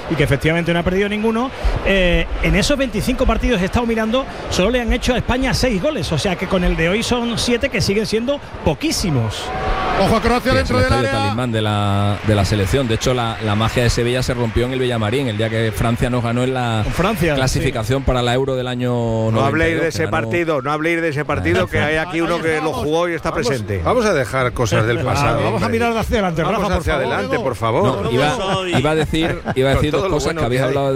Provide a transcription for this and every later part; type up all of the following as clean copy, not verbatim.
y que efectivamente no ha perdido ninguno, en esos 25 partidos he estado mirando, solo le han hecho a España 6 goles, o sea que con el de hoy son 7, que siguen siendo poquísimos. Ojo a Croacia dentro del área. Talismán de la selección. De hecho, la magia de Sevilla se rompió en el Villamarín el día que Francia nos ganó en la clasificación para la Euro del año 92. No habléis de ese partido, no habléis de ese partido, que hay aquí uno que lo jugó y está presente. Vamos a dejar cosas del pasado. Vamos a mirar hacia adelante, Rafa, vamos hacia adelante, por favor. No, iba a decir dos cosas, que habéis hablado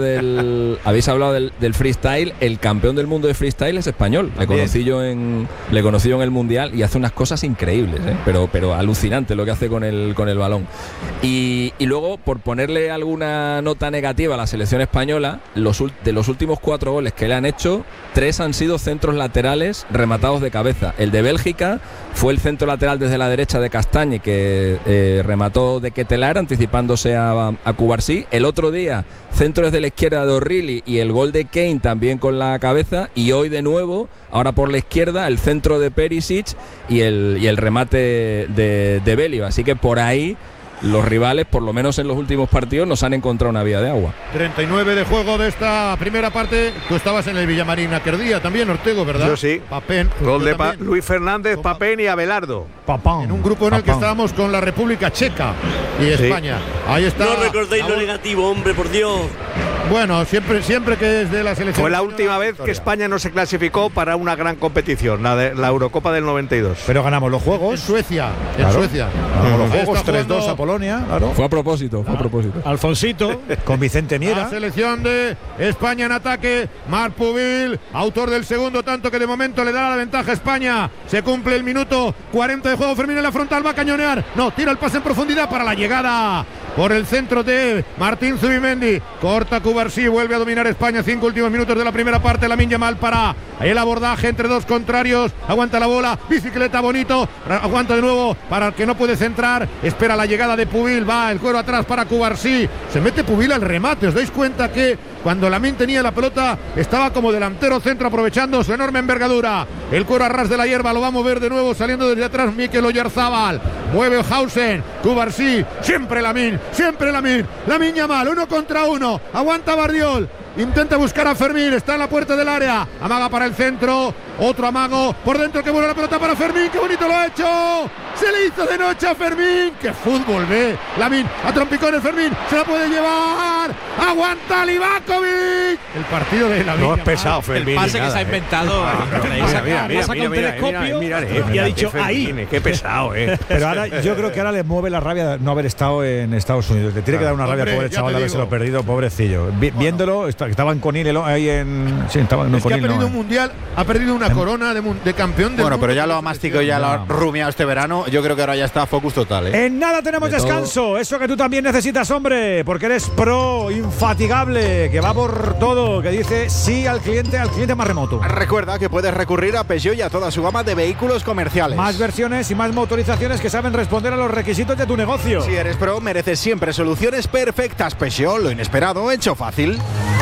del freestyle. El campeón del mundo de freestyle es español. Le conocí yo en el Mundial y hace unas cosas increíbles, pero alucinante lo que hace con el balón. Y luego, por ponerle alguna nota negativa a la selección española, de los últimos 4 goles que le han hecho, 3 han sido centros laterales rematados de cabeza. El de Bélgica fue el centro lateral desde la derecha de Castañe, que remató de Ketelar anticipándose a Cubarsí. El otro día, centro desde la izquierda de O'Reilly y el gol de Kane también con la cabeza. Y hoy de nuevo, ahora por la izquierda, el centro de Perisic y el remate de Belio. Así que por ahí los rivales, por lo menos en los últimos partidos, nos han encontrado una vía de agua. 39 de juego de esta primera parte. Tú estabas en el Villamarín aquel día también, Ortego, ¿verdad? Yo sí. Papén. Gol de Luis Fernández, Papén y Abelardo. En un grupo en el que estábamos con la República Checa y España. Ahí está. No recordéis lo negativo, hombre, por Dios. Bueno, siempre que es de la selección. Fue la última vez que España no se clasificó para una gran competición, la Eurocopa del 92. Pero ganamos los juegos. En Suecia. Ganamos los juegos 3-2 a Polonia. Claro. Fue a propósito. Alfonsito. Con Vicente Miera. La selección de España en ataque. Marc Pubil, autor del segundo tanto que de momento le da la ventaja a España. Se cumple el minuto 40 de juego. Fermín en la frontal, va a cañonear. No, tira el pase en profundidad para la llegada por el centro de Martín Zubimendi. Corta Cubarsí, vuelve a dominar España. 5 últimos minutos de la primera parte. Lamine Yamal para el abordaje entre dos contrarios. Aguanta la bola, bicicleta bonito. Aguanta de nuevo para el que no puede centrar. Espera la llegada de Pubil. Va el cuero atrás para Cubarsí. Se mete Pubil al remate. ¿Os dais cuenta que cuando Lamine tenía la pelota estaba como delantero centro, aprovechando su enorme envergadura? El cuero a ras de la hierba, lo va a mover de nuevo saliendo desde atrás Mikel Oyarzábal. Mueve Hausen, Cubarsí, siempre Lamine Yamal, 1 contra 1. Aguanta Bardiol. Intenta buscar a Fermín, está en la puerta del área. Amaga para el centro, otro amago por dentro, que vuelve la pelota para Fermín. ¡Qué bonito lo ha hecho! Se le hizo de noche a Fermín. ¡Qué fútbol ve! Lamine a trompicones, Fermín se la puede llevar. ¡Aguanta Livakovic! El partido de Lamine. No es pesado, Fermín. El pase que se ha inventado. Mira, y ha dicho ahí. Qué pesado, Pero ahora yo creo que ahora le mueve la rabia no haber estado en Estados Unidos. Le tiene que dar una rabia al pobre chaval de haberse perdido, pobrecillo. Viéndolo, estaba en Conil ahí en. Sí, estaba en Conil. Ha perdido un mundial, ha perdido una corona de campeón del mundo. Bueno, pero ya lo ha masticado masticado y ya lo ha rumiado este verano. Yo creo que ahora ya está focus total. En nada tenemos descanso. Eso que tú también necesitas, hombre, porque eres pro infatigable, que va por todo, que dice sí al cliente más remoto. Recuerda que puedes recurrir a Peugeot y a toda su gama de vehículos comerciales. Más versiones y más motorizaciones que saben responder a los requisitos de tu negocio. Si eres pro, mereces siempre soluciones perfectas. Peugeot, lo inesperado hecho fácil.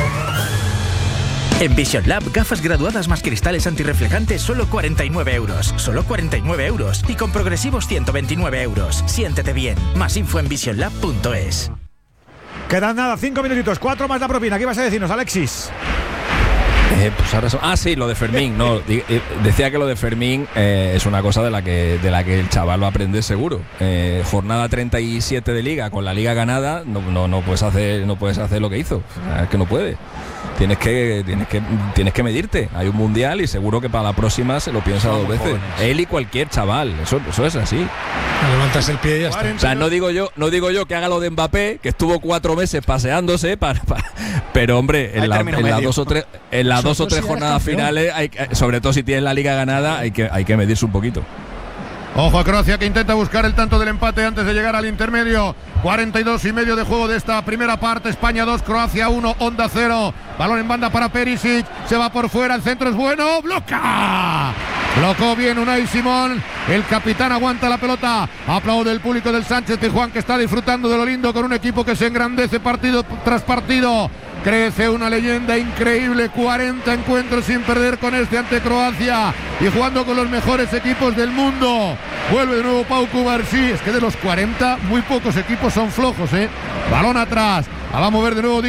En Vision Lab, gafas graduadas más cristales antirreflejantes, solo 49 euros. Solo 49 euros. Y con progresivos 129 euros. Siéntete bien. Más info en visionlab.es. Quedan nada, 5 minutitos, 4 más la propina. ¿Qué ibas a decirnos, Alexis? Pues ahora sí, lo de Fermín. No, decía que lo de Fermín es una cosa de la que el chaval va a aprender seguro. Jornada 37 de liga, con la liga ganada, no puedes hacer lo que hizo. O sea, es que no puede. Tienes que medirte. Hay un mundial y seguro que para la próxima se lo piensa 2 veces. Él y cualquier chaval. Eso es así. Levantas el pie y ya está. O sea, no digo yo que haga lo de Mbappé, que estuvo 4 meses paseándose pero hombre, en las 2 o 3 jornadas finales, sobre todo si tienes la liga ganada, hay que medirse un poquito. Ojo a Croacia, que intenta buscar el tanto del empate antes de llegar al intermedio. 42 y medio de juego de esta primera parte. España 2, Croacia 1, Onda 0. Balón en banda para Perisic. Se va por fuera, el centro es bueno. ¡Bloca! Blocó bien Unai Simón. El capitán aguanta la pelota. Aplaude el público del Sánchez Pizjuán, que está disfrutando de lo lindo con un equipo que se engrandece partido tras partido. Crece una leyenda increíble, 40 encuentros sin perder con ante Croacia y jugando con los mejores equipos del mundo. Vuelve de nuevo Pau Cubarsí. Es que de los 40 muy pocos equipos son flojos, Balón atrás. La va a mover de nuevo